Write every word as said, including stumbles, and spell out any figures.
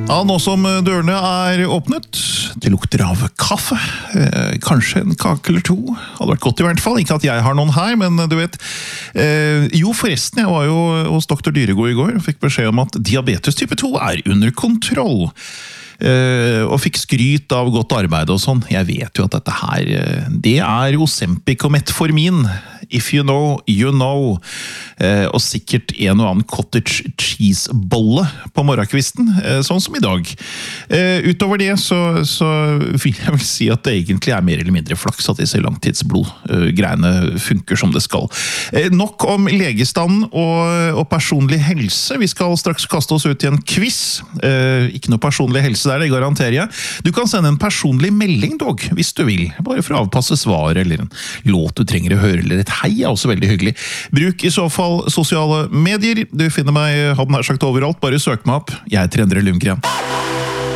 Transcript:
Ja, nå som dørene er åpnet, det lukter av kaffe, eh, kanskje en kake eller to, hadde vært godt i hvert fall, ikke at jeg har noen her, men du vet, eh, jo forresten, jeg var jo hos doktor Dyregod i går, og fikk beskjed om at diabetes type to er under kontroll, eh, og fikk skryt av godt arbeid og sånn. Jeg vet jo at dette her, det er Ozempic og Metformin, if you know, you know, eh, og sikkert en og annen cottage cheese-bolle på morgenkvisten, eh, sånn som i dag. Eh, utover det så, så vil jeg vel si at det egentlig er mer eller mindre flaks at disse langtidsblod-greiene funker som det skal. Eh, nok om legestanden og, og personlig helse. Vi skal straks kaste oss ut i en quiz. Eh, ikke noe personlig helse der, det garanterer jeg. Du kan sende en personlig melding, dog, hvis du vil. Bare for å avpasse svar, eller en låt du trenger å høre, eller et hei er også veldig hyggelig. Bruk i så fall sosiale medier. Du finner meg, hadde nær sagt overalt, bare søk meg opp. Jeg er Endre Lundgren.